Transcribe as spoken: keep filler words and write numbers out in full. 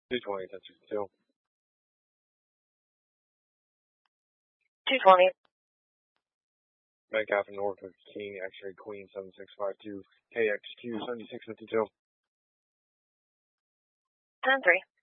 two twenty, ten sixty-two. two twenty. Metcalf and Norfolk King, X-ray Queen, seven six five two, K X Q, seventy-six fifty-two. ten three.